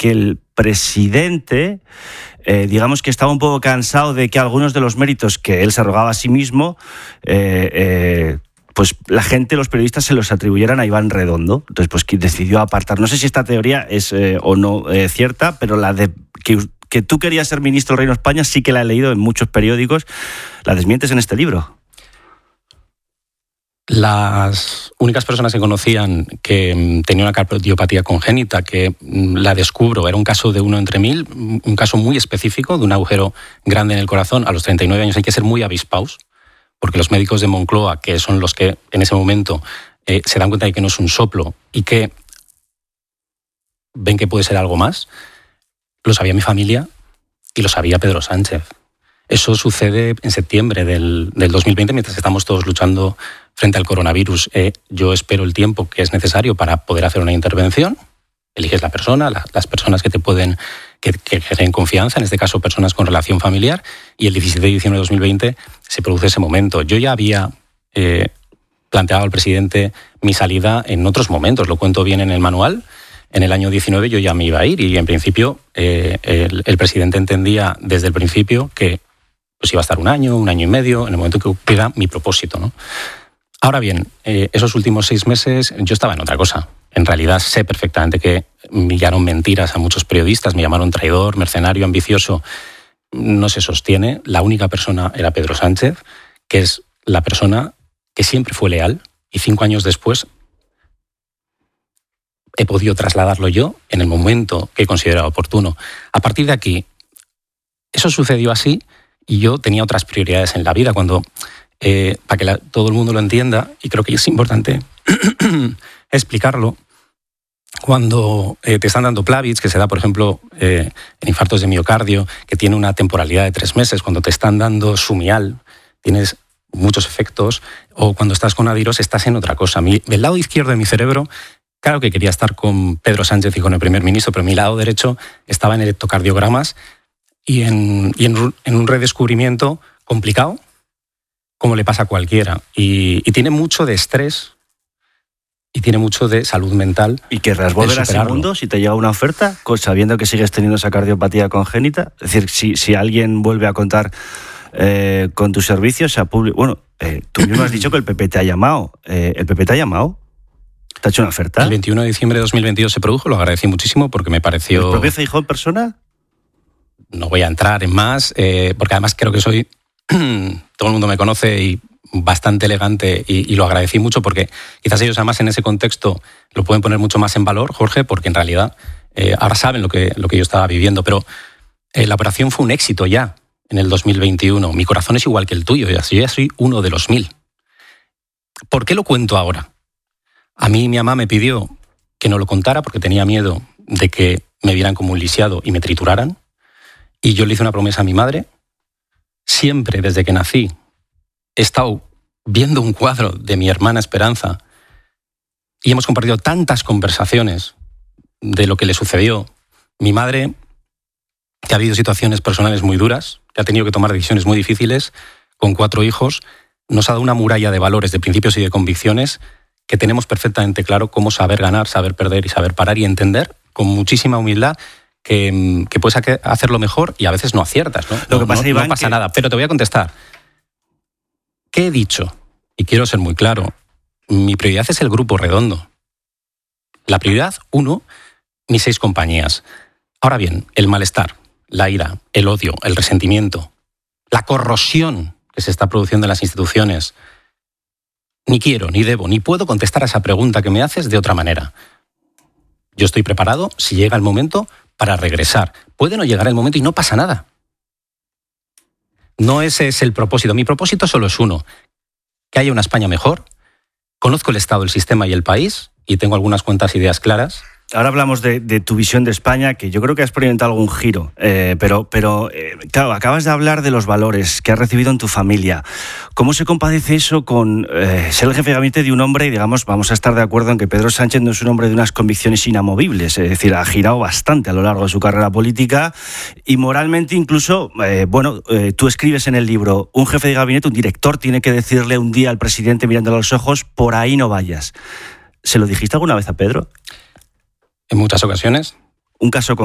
que el presidente, digamos que estaba un poco cansado de que algunos de los méritos que él se arrogaba a sí mismo, pues la gente, los periodistas, se los atribuyeran a Iván Redondo. Entonces, pues decidió apartar. No sé si esta teoría es o no cierta, pero la de que tú querías ser ministro del Reino de España sí que la he leído en muchos periódicos. ¿La desmientes en este libro? Las únicas personas que conocían que tenía una cardiopatía congénita, que la descubro, era un caso de 1 entre 1000, un caso muy específico de un agujero grande en el corazón. A los 39 años hay que ser muy avispaos, porque los médicos de Moncloa, que son los que en ese momento se dan cuenta de que no es un soplo y que ven que puede ser algo más, lo sabía mi familia y lo sabía Pedro Sánchez. Eso sucede en septiembre del 2020, mientras estamos todos luchando frente al coronavirus. Yo espero el tiempo que es necesario para poder hacer una intervención. Eliges la persona, las personas que te pueden, que generen confianza, en este caso personas con relación familiar, y el 17 de diciembre de 2020 se produce ese momento. Yo ya había planteado al presidente mi salida en otros momentos, lo cuento bien en el manual. En el año 19 yo ya me iba a ir y en principio el presidente entendía desde el principio que pues iba a estar un año y medio, en el momento que cumpliera mi propósito, ¿no? Ahora bien, esos últimos 6 meses yo estaba en otra cosa. En realidad sé perfectamente que me llamaron mentiras a muchos periodistas, me llamaron traidor, mercenario, ambicioso. No se sostiene. La única persona era Pedro Sánchez, que es la persona que siempre fue leal, y 5 años después he podido trasladarlo yo en el momento que he considerado oportuno. A partir de aquí, eso sucedió así y yo tenía otras prioridades en la vida. Cuando, para que todo el mundo lo entienda, y creo que es importante explicarlo, cuando te están dando Plavix, que se da, por ejemplo, en infartos de miocardio, que tiene una temporalidad de 3 meses, cuando te están dando Sumial, tienes muchos efectos, o cuando estás con Adiros, estás en otra cosa. El lado izquierdo de mi cerebro, claro que quería estar con Pedro Sánchez y con el primer ministro, pero mi lado derecho estaba en electrocardiogramas y en un redescubrimiento complicado, como le pasa a cualquiera. Y tiene mucho de estrés y tiene mucho de salud mental. ¿Y querrás volver a ese mundo si te llega una oferta, sabiendo que sigues teniendo esa cardiopatía congénita? Es decir, si alguien vuelve a contar con tus servicios, bueno, tú mismo has dicho que el PP te ha llamado. ¿El PP te ha llamado? ¿Te ha hecho una oferta? El 21 de diciembre de 2022 se produjo, lo agradecí muchísimo porque me pareció... ¿El propio Feijóo en persona? No voy a entrar en más, porque además creo que soy... todo el mundo me conoce y bastante elegante y lo agradecí mucho porque quizás ellos además en ese contexto lo pueden poner mucho más en valor, Jorge, porque en realidad ahora saben lo que yo estaba viviendo, pero la operación fue un éxito ya en el 2021. Mi corazón es igual que el tuyo, yo ya soy uno de los 1000. ¿Por qué lo cuento ahora? A mí mi mamá me pidió que no lo contara porque tenía miedo de que me vieran como un lisiado y me trituraran. Y yo le hice una promesa a mi madre. Siempre desde que nací he estado viendo un cuadro de mi hermana Esperanza y hemos compartido tantas conversaciones de lo que le sucedió. Mi madre, que ha habido situaciones personales muy duras, que ha tenido que tomar decisiones muy difíciles, con 4 hijos, nos ha dado una muralla de valores, de principios y de convicciones que tenemos perfectamente claro cómo saber ganar, saber perder y saber parar y entender con muchísima humildad que puedes hacerlo mejor y a veces no aciertas, ¿no? Lo que pasa, Iván, no pasa nada. Pero te voy a contestar. ¿Qué he dicho? Y quiero ser muy claro. Mi prioridad es el Grupo Redondo. La prioridad 1, mis 6 compañías. Ahora bien, el malestar, la ira, el odio, el resentimiento, la corrosión que se está produciendo en las instituciones, ni quiero, ni debo, ni puedo contestar a esa pregunta que me haces de otra manera. Yo estoy preparado, si llega el momento, para regresar. Puede no llegar el momento y no pasa nada. No ese es el propósito. Mi propósito solo es uno: que haya una España mejor. Conozco el Estado, el sistema y el país y tengo algunas cuantas ideas claras. Ahora hablamos de tu visión de España, que yo creo que has experimentado algún giro, pero claro, acabas de hablar de los valores que has recibido en tu familia. ¿Cómo se compadece eso con ser el jefe de gabinete de un hombre? Y digamos, vamos a estar de acuerdo en que Pedro Sánchez no es un hombre de unas convicciones inamovibles, es decir, ha girado bastante a lo largo de su carrera política y moralmente incluso, tú escribes en el libro, un jefe de gabinete, un director, tiene que decirle un día al presidente mirándole a los ojos, por ahí no vayas. ¿Se lo dijiste alguna vez a Pedro? En muchas ocasiones. ¿Un caso